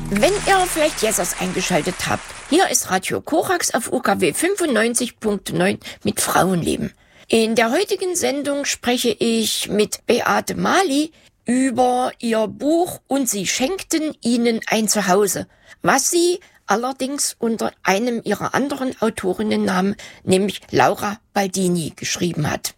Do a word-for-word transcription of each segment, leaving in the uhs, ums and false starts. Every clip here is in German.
Wenn ihr vielleicht jetzt erst eingeschaltet habt, hier ist Radio Korax auf U K W fünfundneunzig Komma neun mit Frauenleben. In der heutigen Sendung spreche ich mit Beate Mali über ihr Buch Und sie schenkten ihnen ein Zuhause, was sie allerdings unter einem ihrer anderen Autorinnennamen, nämlich Laura Baldini, geschrieben hat.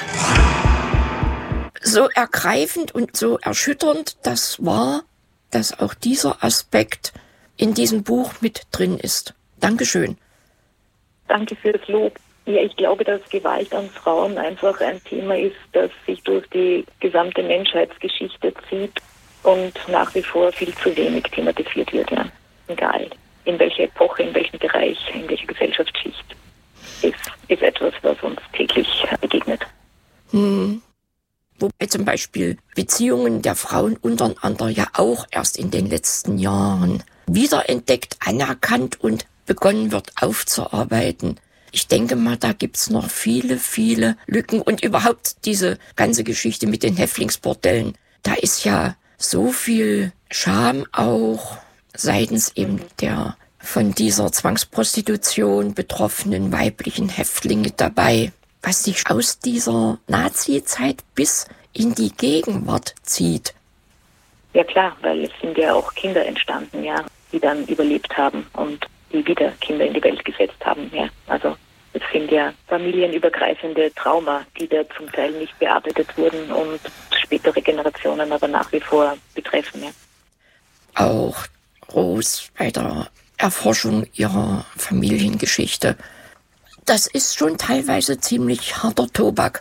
So ergreifend und so erschütternd das war, dass auch dieser Aspekt in diesem Buch mit drin ist. Dankeschön. Danke für das Lob. Ja, ich glaube, dass Gewalt an Frauen einfach ein Thema ist, das sich durch die gesamte Menschheitsgeschichte zieht und nach wie vor viel zu wenig thematisiert wird. Ja. Egal, in welcher Epoche, in welchem Bereich, in welcher Gesellschaftsschicht. Ist, ist etwas, was uns täglich begegnet. Hm. Wobei zum Beispiel Beziehungen der Frauen untereinander ja auch erst in den letzten Jahren wiederentdeckt, anerkannt und begonnen wird aufzuarbeiten. Ich denke mal, da gibt's noch viele, viele Lücken. Und überhaupt diese ganze Geschichte mit den Häftlingsbordellen, da ist ja so viel Scham auch seitens eben der von dieser Zwangsprostitution betroffenen weiblichen Häftlinge dabei, was sich aus dieser Nazi-Zeit bis in die Gegenwart zieht. Ja klar, weil es sind ja auch Kinder entstanden, ja, die dann überlebt haben und die wieder Kinder in die Welt gesetzt haben. Ja. Also es sind ja familienübergreifende Trauma, die da zum Teil nicht bearbeitet wurden und spätere Generationen aber nach wie vor betreffen. Ja. Auch Rose bei der Erforschung ihrer Familiengeschichte. Das ist schon teilweise ziemlich harter Tobak.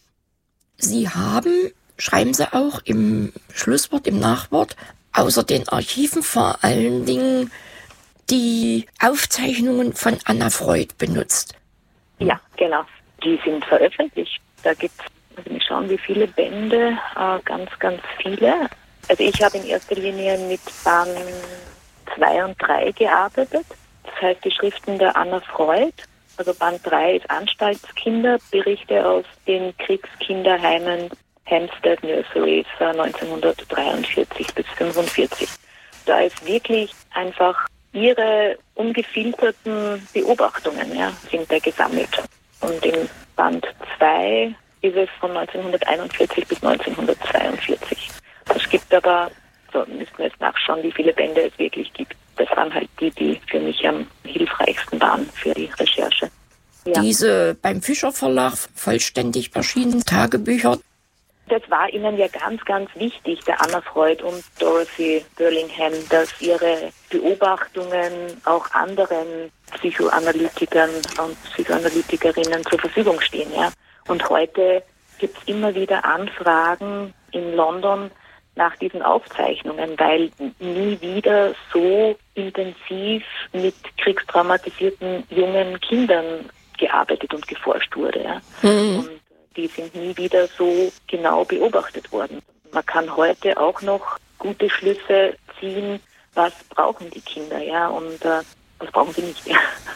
Sie haben, schreiben Sie auch im Schlusswort, im Nachwort, außer den Archiven vor allen Dingen die Aufzeichnungen von Anna Freud benutzt. Ja, genau. Die sind veröffentlicht. Da gibt es, also wir schauen, wie viele Bände, äh, ganz, ganz viele. Also ich habe in erster Linie mit Band zwei und drei gearbeitet. Das heißt, die Schriften der Anna Freud. Also Band drei ist Anstaltskinder, Berichte aus den Kriegskinderheimen Hampstead Nurseries neunzehnhundertdreiundvierzig bis fünfundvierzig. Da ist wirklich einfach ihre ungefilterten Beobachtungen, ja, sind da gesammelt. Und im Band zwei ist es von neunzehnhunderteinundvierzig bis neunzehnhundertzweiundvierzig. Es gibt aber, so müssen wir jetzt nachschauen, wie viele Bände es wirklich gibt. Das waren halt die, die für mich am hilfreichsten waren für die Recherche. Ja. Diese beim Fischer Verlag vollständig erschienenen Tagebücher. Das war ihnen ja ganz, ganz wichtig, der Anna Freud und Dorothy Burlingham, dass ihre Beobachtungen auch anderen Psychoanalytikern und Psychoanalytikerinnen zur Verfügung stehen. Ja. Und heute gibt es immer wieder Anfragen in London nach diesen Aufzeichnungen, weil nie wieder so intensiv mit kriegstraumatisierten jungen Kindern gearbeitet und geforscht wurde. Ja. Mhm. Und die sind nie wieder so genau beobachtet worden. Man kann heute auch noch gute Schlüsse ziehen, was brauchen die Kinder, ja, und äh, was brauchen sie nicht. Ja.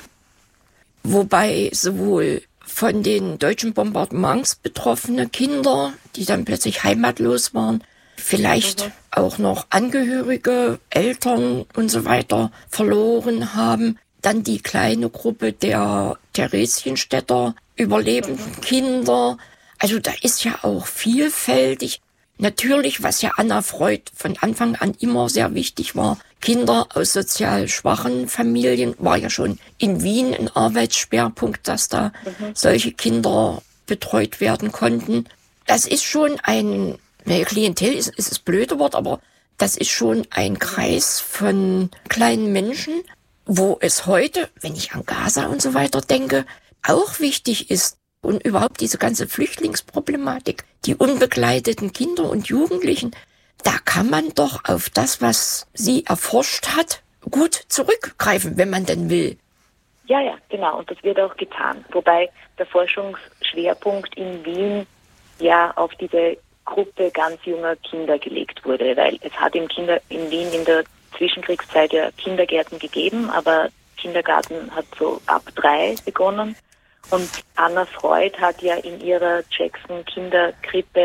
Wobei sowohl von den deutschen Bombardements betroffene Kinder, die dann plötzlich heimatlos waren, vielleicht mhm. auch noch Angehörige, Eltern und so weiter verloren haben. Dann die kleine Gruppe der Theresienstädter überlebenden mhm. Kinder. Also da ist ja auch vielfältig. Natürlich, was ja Anna Freud von Anfang an immer sehr wichtig war, Kinder aus sozial schwachen Familien, war ja schon in Wien ein Arbeitsschwerpunkt, dass da mhm. solche Kinder betreut werden konnten. Das ist schon ein, naja, Klientel ist, ist das blöde Wort, aber das ist schon ein Kreis von kleinen Menschen, wo es heute, wenn ich an Gaza und so weiter denke, auch wichtig ist, und überhaupt diese ganze Flüchtlingsproblematik, die unbegleiteten Kinder und Jugendlichen, da kann man doch auf das, was sie erforscht hat, gut zurückgreifen, wenn man denn will. Ja, ja, genau. Und das wird auch getan. Wobei der Forschungsschwerpunkt in Wien ja auf diese Gruppe ganz junger Kinder gelegt wurde, weil es hat im Kinder in Wien in der Zwischenkriegszeit ja Kindergärten gegeben, aber Kindergarten hat so ab drei begonnen. Und Anna Freud hat ja in ihrer Jackson-Kinderkrippe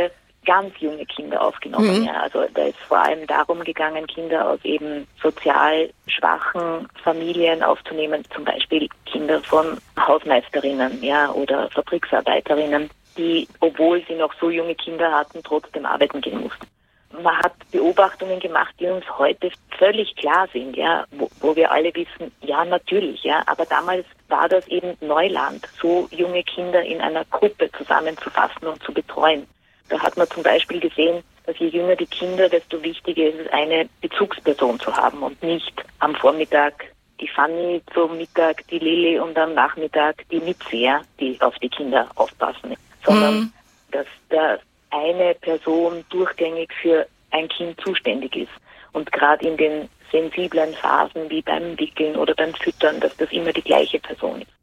ganz junge Kinder aufgenommen. Mhm. Ja. Also da ist vor allem darum gegangen, Kinder aus eben sozial schwachen Familien aufzunehmen, zum Beispiel Kinder von Hausmeisterinnen, ja, oder Fabriksarbeiterinnen, die, obwohl sie noch so junge Kinder hatten, trotzdem arbeiten gehen mussten. Man hat Beobachtungen gemacht, die uns heute völlig klar sind, ja, wo, wo wir alle wissen, ja, natürlich, ja, aber damals war das eben Neuland, so junge Kinder in einer Gruppe zusammenzufassen und zu betreuen. Da hat man zum Beispiel gesehen, dass je jünger die Kinder, desto wichtiger ist es, eine Bezugsperson zu haben und nicht am Vormittag die Fanny, zum Mittag die Lilly und am Nachmittag die Mitseher, die auf die Kinder aufpassen, sondern Mhm. dass der eine Person durchgängig für ein Kind zuständig ist. Und gerade in den sensiblen Phasen wie beim Wickeln oder beim Füttern, dass das immer die gleiche Person ist.